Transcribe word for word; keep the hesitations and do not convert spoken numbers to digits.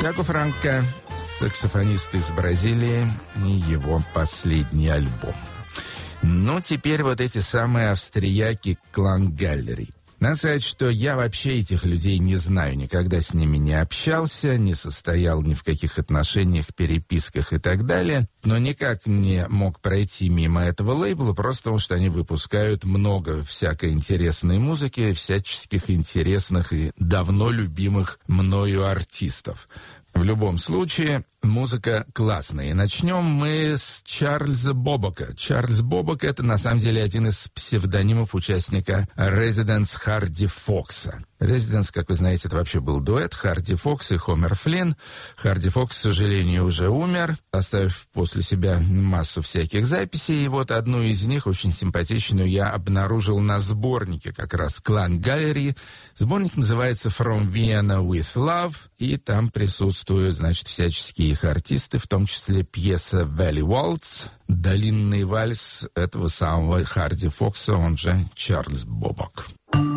Тиаго Франко, саксофонист из Бразилии, и его последний альбом. Ну, теперь вот эти самые австрияки Клан Галлери. Надо сказать, что я вообще этих людей не знаю, никогда с ними не общался, не состоял ни в каких отношениях, переписках и так далее, но никак не мог пройти мимо этого лейбла, просто потому что они выпускают много всякой интересной музыки, всяческих интересных и давно любимых мною артистов. В любом случае, музыка классная. И начнем мы с Чарльза Бобока. Чарльз Бобок — это, на самом деле, один из псевдонимов участника Residence Харди Фокса. Residence, как вы знаете, это вообще был дуэт Харди Фокс и Хомер Флинн. Харди Фокс, к сожалению, уже умер, оставив после себя массу всяких записей. И вот одну из них, очень симпатичную, я обнаружил на сборнике как раз Клан Галлери. Сборник называется «From Vienna with Love», и там присутствуют, значит, всяческие их артисты, в том числе пьеса «Valley Waltz», «Долинный вальс» этого самого Харди Фокса, он же Чарльз Бобок.